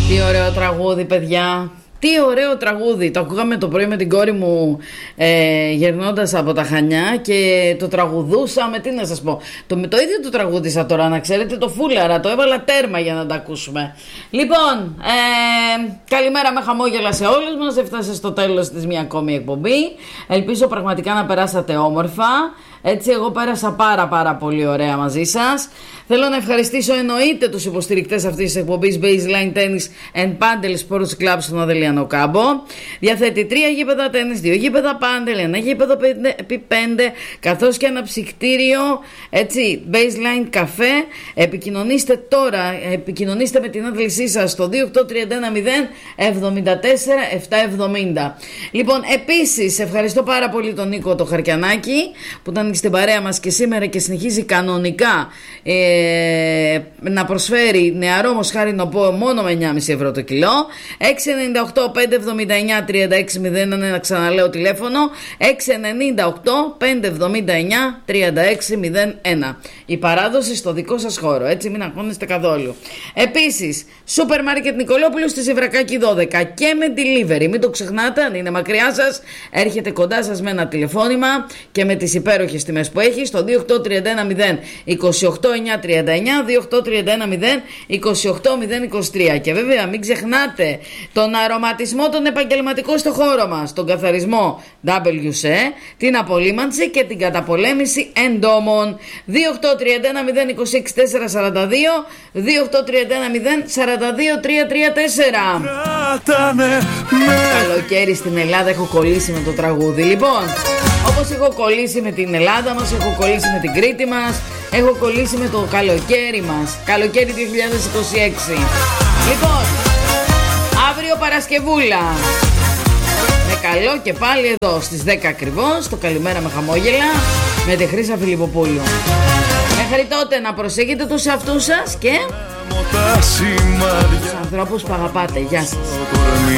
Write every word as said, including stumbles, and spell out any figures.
Τι ωραίο τραγούδι, παιδιά. Τι ωραίο τραγούδι. Το ακούγαμε το πρωί με την κόρη μου ε, γερνώντας από τα Χανιά και το τραγουδούσαμε. Τι να σας πω. Το, με το ίδιο το τραγούδισα τώρα, να ξέρετε, το φούλαρα. Το έβαλα τέρμα για να τα ακούσουμε. Λοιπόν, ε, καλημέρα με χαμόγελα σε όλους μας. Έφτασε στο τέλος της μια ακόμη εκπομπή. Ελπίζω πραγματικά να περάσατε όμορφα. Έτσι, εγώ πέρασα πάρα πάρα πολύ ωραία μαζί σας. Θέλω να ευχαριστήσω εννοείται τους υποστηρικτές αυτής της εκπομπής Baseline Tennis and Padel Sports Club στον Αδελιανό Κάμπο. Διαθέτει τρία γήπεδα τένις, δύο γήπεδα πάντελ, ένα γήπεδο επί πέντε, καθώς και ένα ψυκτήριο, έτσι, Baseline καφέ. Επικοινωνήστε τώρα, επικοινωνήστε με την άντλησή σας στο δύο οκτώ τρία ένα μηδέν εβδομήντα τέσσερα επτακόσια εβδομήντα. Λοιπόν, επίσης ευχαριστώ πάρα πολύ τον Νίκο το Χαρκιανάκη που ήταν στην παρέα μας και σήμερα και συνεχίζει κανονικά ε, να προσφέρει νεαρό μοσχάρινο πό μόνο με εννιά κόμμα πέντε ευρώ το κιλό. Έξι εννιά οκτώ πέντε εβδομήντα εννιά τριάντα έξι μηδέν ένα, να ξαναλέω τηλέφωνο έξι εννιά οκτώ πέντε εβδομήντα εννιά τριάντα έξι μηδέν ένα. Η παράδοση στο δικό σας χώρο, έτσι, μην αγχώνεστε καθόλου. Επίσης, Σούπερ Μάρκετ Νικολόπουλου στη Ζευρακάκη δώδεκα και με delivery, μην το ξεχνάτε, αν είναι μακριά σας έρχεται κοντά σας με ένα τηλεφώνημα και με τις υπέροχες τιμές που έχει στο δύο οκτώ τρία ένα μηδέν είκοσι οκτώ εννιά τριάντα εννιά, δύο οκτώ τρία ένα μηδέν είκοσι οκτώ μηδέν είκοσι τρία. Και βέβαια μην ξεχνάτε τον αρωματισμό τον επαγγελματικό στο χώρο μας, τον καθαρισμό ντάμπλιου σι, την απολύμανση και την καταπολέμηση εντόμων. Δύο οκτώ τρία ένα μηδέν είκοσι έξι τέσσερα σαράντα δύο, δύο οκτώ τρία ένα μηδέν σαράντα δύο τρία τρία τέσσερα. Καλοκαίρι στην Ελλάδα, έχω κολλήσει με το τραγούδι. Λοιπόν, όπως έχω κολλήσει με την Ελλάδα μας, έχω κολλήσει με την Κρήτη μας, έχω κολλήσει με το καλοκαίρι μας. Καλοκαίρι δύο χιλιάδες είκοσι έξι. Λοιπόν, αύριο Παρασκευούλα, με καλό και πάλι εδώ στις δέκα ακριβώς, το καλημέρα με χαμόγελα με τη Χρύσα Φιλιπποπούλου. Μέχρι τότε να προσέχετε τους εαυτούς σας και τους ανθρώπους που αγαπάτε. Γεια σας.